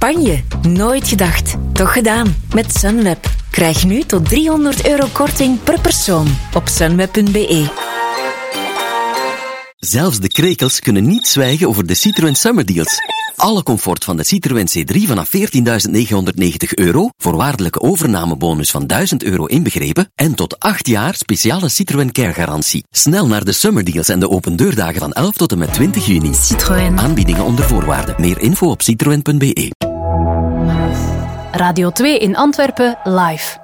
Spanje. Nooit gedacht. Toch gedaan. Met Sunweb. Krijg nu tot €300 korting per persoon op sunweb.be. Zelfs de krekels kunnen niet zwijgen over de Citroën Summer Deals. Alle comfort van de Citroën C3 vanaf €14.990, voorwaardelijke overnamebonus van €1.000 inbegrepen en tot 8 jaar speciale Citroën Care-garantie. Snel naar de Summer Deals en de opendeurdagen van 11 tot en met 20 juni. Citroën. Aanbiedingen onder voorwaarden. Meer info op citroen.be. Radio 2 in Antwerpen live.